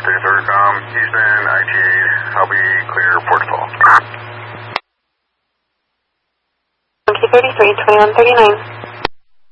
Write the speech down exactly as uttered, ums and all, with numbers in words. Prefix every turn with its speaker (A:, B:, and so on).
A: thirty-third, um, Houston, I T eight, I'll be clear, port to fall.
B: Monkey thirty-three, twenty-one thirty-nine.